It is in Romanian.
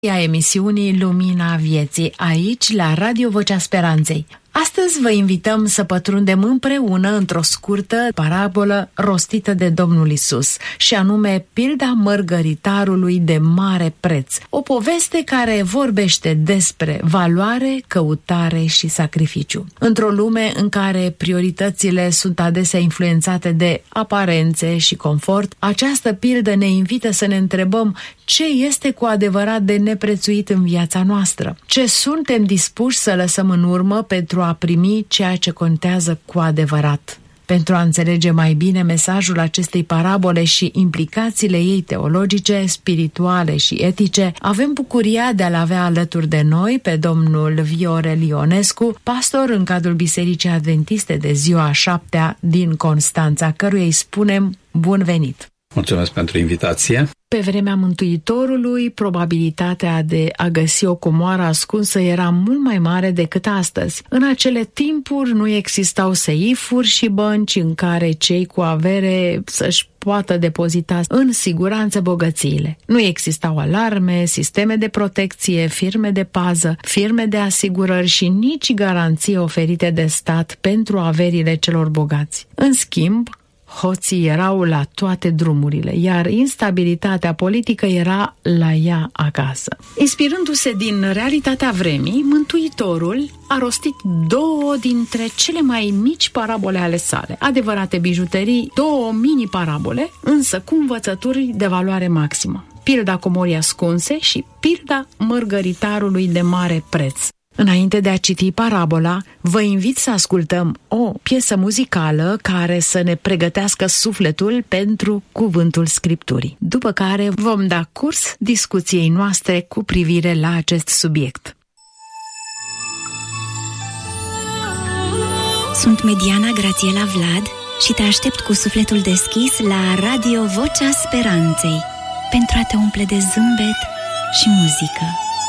a emisiunii Lumina Vieții, aici la Radio Vocea Speranței. Astăzi vă invităm să pătrundem împreună într-o scurtă parabolă rostită de Domnul Isus, și anume pilda mărgăritarului de mare preț. O poveste care vorbește despre valoare, căutare și sacrificiu. Într-o lume în care prioritățile sunt adesea influențate de aparențe și confort, această pildă ne invită să ne întrebăm ce este cu adevărat de neprețuit în viața noastră, ce suntem dispuși să lăsăm în urmă pentru a primi ceea ce contează cu adevărat. Pentru a înțelege mai bine mesajul acestei parabole și implicațiile ei teologice, spirituale și etice, avem bucuria de a-l avea alături de noi pe domnul Viorel Ionescu, pastor în cadrul Bisericii Adventiste de Ziua a 7-a din Constanța, căruia îi spunem bun venit. Mulțumesc pentru invitație. Pe vremea Mântuitorului, probabilitatea de a găsi o comoară ascunsă era mult mai mare decât astăzi. În acele timpuri nu existau seifuri și bănci în care cei cu avere să-și poată depozita în siguranță bogățiile. Nu existau alarme, sisteme de protecție, firme de pază, firme de asigurări și nici garanții oferite de stat pentru averile celor bogați. În schimb, hoții erau la toate drumurile, iar instabilitatea politică era la ea acasă. Inspirându-se din realitatea vremii, Mântuitorul a rostit două dintre cele mai mici parabole ale sale, adevărate bijuterii, două mini-parabole, însă cu învățături de valoare maximă. Pilda comorii ascunse și pilda mărgăritarului de mare preț. Înainte de a citi parabola, vă invit să ascultăm o piesă muzicală care să ne pregătească sufletul pentru cuvântul Scripturii, după care vom da curs discuției noastre cu privire la acest subiect. Sunt Mediana Grațiela Vlad și te aștept cu sufletul deschis la Radio Vocea Speranței pentru a te umple de zâmbet și muzică.